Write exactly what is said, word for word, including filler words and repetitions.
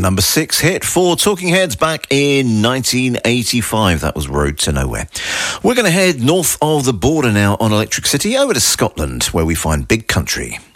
number six hit for Talking Heads back in nineteen eighty-five. That was Road to Nowhere. We're going to head north of the border now on Electric City over to Scotland, where we find Big Country.